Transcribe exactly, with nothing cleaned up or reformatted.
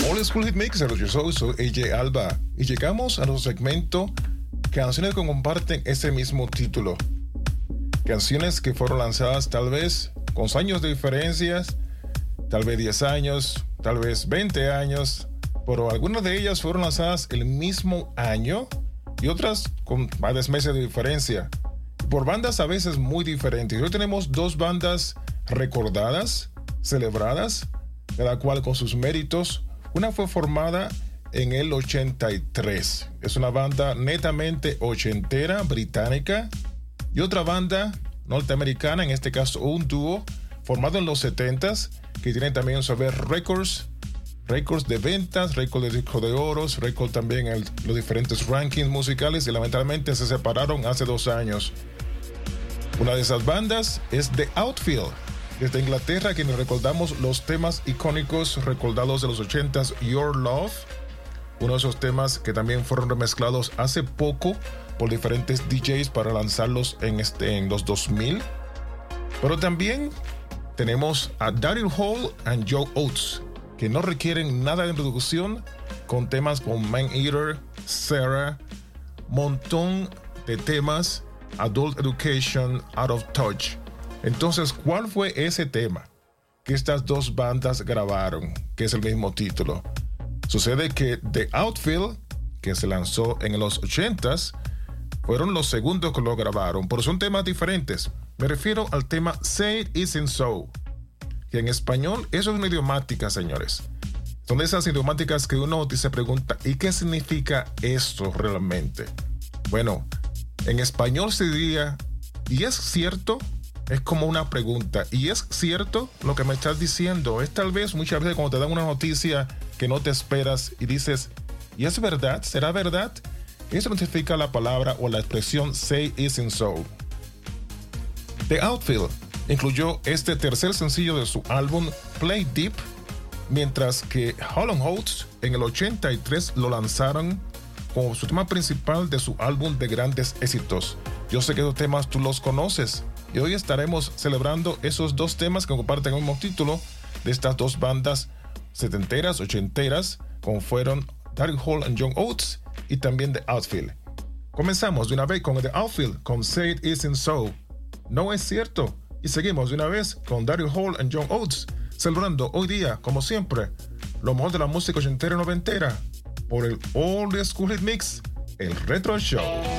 Old School Hit Mix, yo soy, soy A J Alba y llegamos a nuestro segmento Canciones que comparten ese mismo título. Canciones que fueron lanzadas tal vez con años de diferencias, tal vez diez años, tal vez veinte años, pero algunas de ellas fueron lanzadas el mismo año y otras con varios meses de diferencia, por bandas a veces muy diferentes. Hoy tenemos dos bandas recordadas, celebradas, cada cual con sus méritos. Una fue formada en el ochenta y tres. Es una banda netamente ochentera, británica. Y otra banda norteamericana, en este caso un dúo, formado en los setentas, que tiene también un saber récords, récords de ventas, récords de disco de oros, récords también en los diferentes rankings musicales, y lamentablemente se separaron hace dos años. Una de esas bandas es The Outfield, desde Inglaterra, quienes recordamos los temas icónicos recordados de los ochentas, Your Love, uno de esos temas que también fueron remezclados hace poco por diferentes D Js para lanzarlos en, este, en los dos mil. Pero también tenemos a Daryl Hall and Joe Oates, que no requieren nada de introducción, con temas como Man Eater, Sarah, montón de temas, Adult Education, Out of Touch. Entonces, ¿cuál fue ese tema que estas dos bandas grabaron, que es el mismo título? Sucede que The Outfield, que se lanzó en los ochentas, fueron los segundos que lo grabaron, pero son temas diferentes. Me refiero al tema Say It Isn't So, que en español eso es una idiomática, señores. Son de esas idiomáticas que uno se pregunta, ¿y qué significa esto realmente? Bueno, en español se diría, ¿y es cierto? Es como una pregunta. ¿Y es cierto lo que me estás diciendo? Es tal vez muchas veces cuando te dan una noticia que no te esperas y dices, ¿y es verdad? ¿Será verdad? Eso significa la palabra o la expresión Say Isn't So. The Outfield incluyó este tercer sencillo de su álbum Play Deep, mientras que Hall and Oates en el ochenta y tres lo lanzaron como su tema principal de su álbum de grandes éxitos. Yo sé que esos temas tú los conoces. Y hoy estaremos celebrando esos dos temas que comparten el mismo título de estas dos bandas setenteras, ochenteras, como fueron Daryl Hall and John Oates y también The Outfield. Comenzamos de una vez con The Outfield, con Say It Isn't So. No es cierto. Y seguimos de una vez con Daryl Hall and John Oates, celebrando hoy día, como siempre, lo mejor de la música ochentera y noventera por el Old School Hit Mix, el Retro Show.